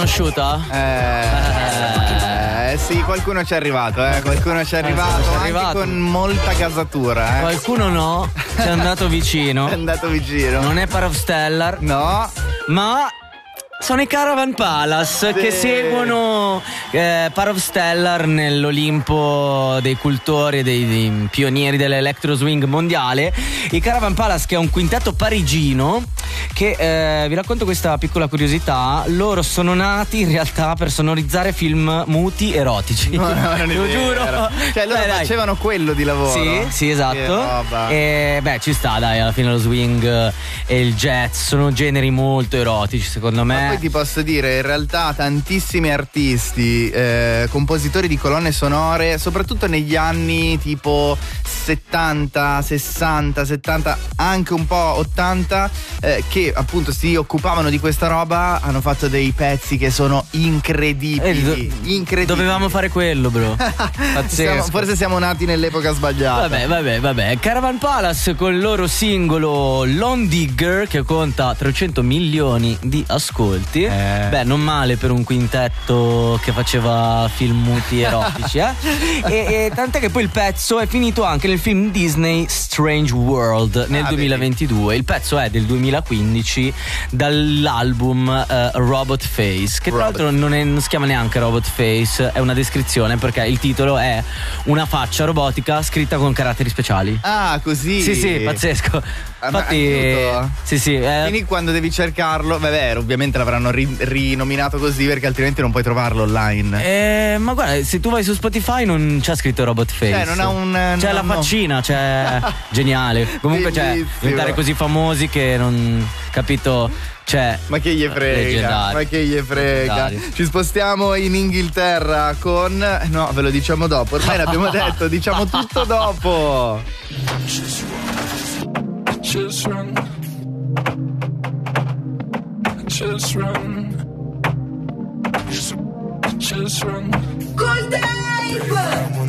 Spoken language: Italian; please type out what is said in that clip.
conosciuta? Sì, qualcuno ci è arrivato, qualcuno ci è arrivato, anche con molta gasatura. Qualcuno no, ci è andato vicino. È andato vicino. Non è Path of Stellar. No. Ma sono i Caravan Palace che seguono Path of Stellar nell'Olimpo dei cultori e dei pionieri dell'electro swing mondiale. I Caravan Palace, che è un quintetto parigino che vi racconto questa piccola curiosità: loro sono nati in realtà per sonorizzare film muti erotici. No, non è lo vero. giuro. Cioè loro facevano quello di lavoro. Sì, esatto. E ci sta, dai, alla fine lo swing e il jazz sono generi molto erotici, secondo me. Ma poi ti posso dire, in realtà tantissimi artisti, compositori di colonne sonore, soprattutto negli anni tipo 70, 60, 70, anche un po' 80, che appunto si occupavano di questa roba, hanno fatto dei pezzi che sono incredibili. Incredibili. Dovevamo fare quello, bro. Pazzesco. Forse siamo nati nell'epoca sbagliata. Vabbè. Caravan Palace con il loro singolo Lone Digger, che conta 300 milioni di ascolti. Beh, non male per un quintetto che faceva film muti erotici, e tant'è che poi il pezzo è finito anche nel film Disney Strange World nel 2022. Il pezzo è del 2015, dall'album Robot Face, che tra l'altro non si chiama neanche Robot Face, è una descrizione, perché il titolo è una faccia robotica scritta con caratteri speciali. Ah, così? Sì, pazzesco. Infatti, sì. Quindi quando devi cercarlo, ovviamente l'avranno rinominato così, perché altrimenti non puoi trovarlo online. Ma guarda, se tu vai su Spotify non c'è scritto Robot Face. Non ha un. C'è la faccina, c'è. Geniale. Comunque c'è diventare così famosi che non. Capito? Ma che gli frega? Ci spostiamo in Inghilterra con. No, ve lo diciamo dopo. Ormai l'abbiamo detto, diciamo tutto dopo. Just run. Just run. Just run. Good day!